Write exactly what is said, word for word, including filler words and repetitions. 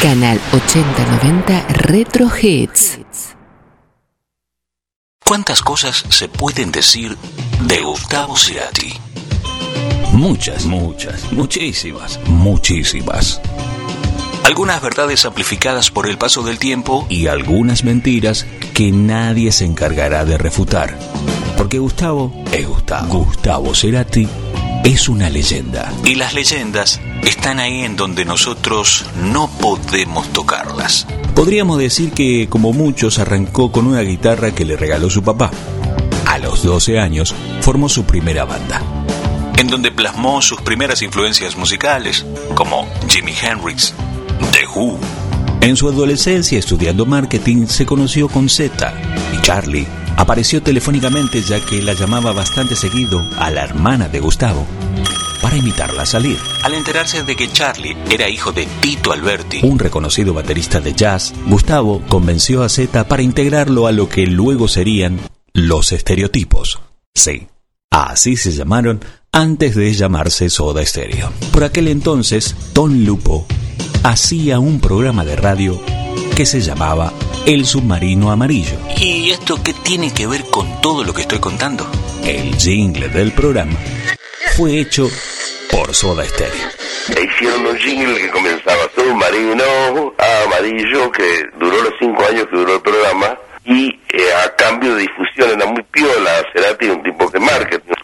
Canal ochenta noventa Retro Hits. ¿Cuántas cosas se pueden decir de Gustavo Cerati? Muchas, muchas, muchísimas, muchísimas. Algunas verdades amplificadas por el paso del tiempo y algunas mentiras que nadie se encargará de refutar. Porque Gustavo es Gustavo. Gustavo Cerati es una leyenda. Y las leyendas están ahí en donde nosotros no podemos tocarlas. Podríamos decir que, como muchos, arrancó con una guitarra que le regaló su papá. A los doce años formó su primera banda, en donde plasmó sus primeras influencias musicales, como Jimi Hendrix, The Who. En su adolescencia, estudiando marketing, se conoció con Zeta, y Charlie apareció telefónicamente, ya que la llamaba bastante seguido a la hermana de Gustavo para invitarla a salir. Al enterarse de que Charlie era hijo de Tito Alberti, un reconocido baterista de jazz, Gustavo convenció a Zeta para integrarlo a lo que luego serían Los Estereotipos. Sí, así se llamaron antes de llamarse Soda Stereo. Por aquel entonces, Tom Lupo hacía un programa de radio que se llamaba El Submarino Amarillo. ¿Y esto qué tiene que ver con todo lo que estoy contando? El jingle del programa fue hecho por Soda Stereo. Hicieron un jingle que comenzaba Submarino Amarillo, que duró los cinco años que duró el programa, y eh, a cambio de difusión era muy piola. Cerati, un tipo de marketing.